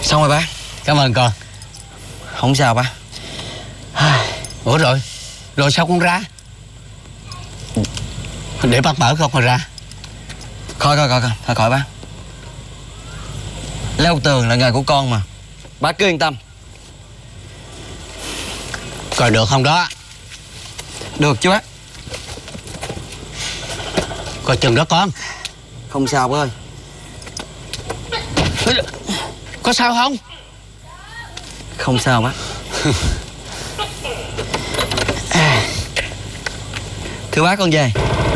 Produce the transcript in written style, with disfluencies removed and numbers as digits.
Xong rồi bác. Cảm ơn con. Không sao bác. Ủa rồi sao con ra? Để bác mở con ra. Khỏi bác. Leo tường là nghề của con mà, bác cứ yên tâm. Coi được không đó? Được chứ bác. Coi chừng đó con. Không sao bác ơi. Có sao không? Không sao bác. Thưa bác, con về.